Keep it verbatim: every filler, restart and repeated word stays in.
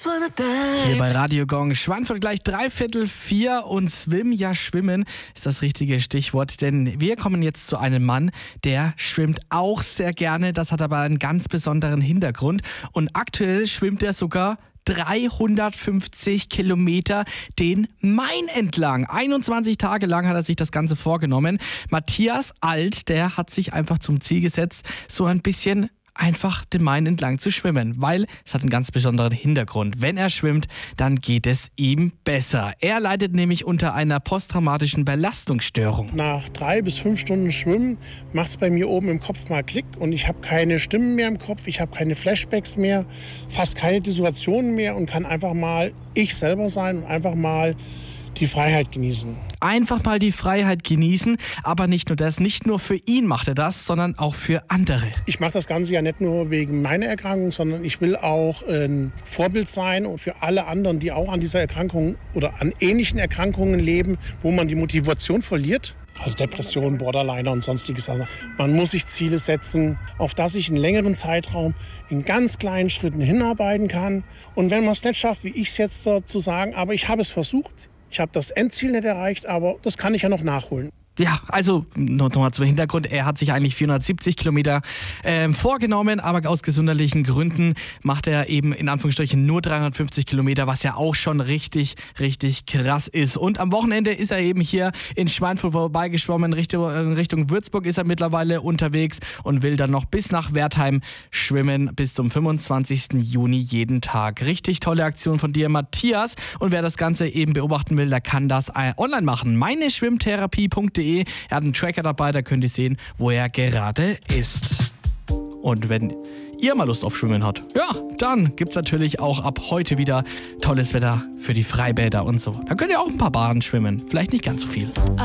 Hier bei Radio Gong. Schweinfurt gleich dreiviertel vier und Swim, ja schwimmen ist das richtige Stichwort, denn wir kommen jetzt zu einem Mann, der schwimmt auch sehr gerne, das hat aber einen ganz besonderen Hintergrund und aktuell schwimmt er sogar dreihundertfünfzig Kilometer den Main entlang. einundzwanzig Tage lang hat er sich das Ganze vorgenommen. Matthias Alt, der hat sich einfach zum Ziel gesetzt, so ein bisschen einfach den Main entlang zu schwimmen, weil es hat einen ganz besonderen Hintergrund. Wenn er schwimmt, dann geht es ihm besser. Er leidet nämlich unter einer posttraumatischen Belastungsstörung. Nach drei bis fünf Stunden Schwimmen macht es bei mir oben im Kopf mal Klick und ich habe keine Stimmen mehr im Kopf, ich habe keine Flashbacks mehr, fast keine Dissociationen mehr und kann einfach mal ich selber sein und einfach mal die Freiheit genießen. Einfach mal die Freiheit genießen, aber nicht nur das, nicht nur für ihn macht er das, sondern auch für andere. Ich mache das Ganze ja nicht nur wegen meiner Erkrankung, sondern ich will auch ein Vorbild sein und für alle anderen, die auch an dieser Erkrankung oder an ähnlichen Erkrankungen leben, wo man die Motivation verliert. Also Depression, Borderliner und sonstiges. Also man muss sich Ziele setzen, auf das ich in längeren Zeitraum in ganz kleinen Schritten hinarbeiten kann. Und wenn man es nicht schafft, wie ich es jetzt so zu sagen, aber ich habe es versucht, ich habe das Endziel nicht erreicht, aber das kann ich ja noch nachholen. Ja, also nochmal zum Hintergrund, er hat sich eigentlich vierhundertsiebzig Kilometer äh, vorgenommen, aber aus gesundheitlichen Gründen macht er eben in Anführungsstrichen nur dreihundertfünfzig Kilometer, was ja auch schon richtig, richtig krass ist. Und am Wochenende ist er eben hier in Schweinfurt vorbeigeschwommen, Richtung, Richtung Würzburg ist er mittlerweile unterwegs und will dann noch bis nach Wertheim schwimmen, bis zum fünfundzwanzigsten Juni jeden Tag. Richtig tolle Aktion von dir, Matthias. Und wer das Ganze eben beobachten will, der kann das online machen. meine schwimmtherapie punkt de. Er hat einen Tracker dabei, da könnt ihr sehen, wo er gerade ist. Und wenn ihr mal Lust auf Schwimmen habt, ja, dann gibt es natürlich auch ab heute wieder tolles Wetter für die Freibäder und so. Dann könnt ihr auch ein paar Bahnen schwimmen, vielleicht nicht ganz so viel.